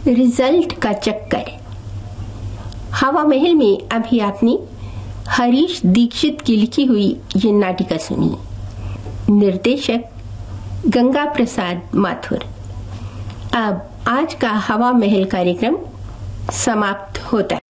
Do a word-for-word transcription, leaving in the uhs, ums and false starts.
Result का चक्कर। हवा महल में अभी आपने हरीश दीक्षित की लिखी हुई ये नाटिका सुनी। निर्देशक गंगा प्रसाद माथुर। अब आज का हवा महल कार्यक्रम समाप्त होता है।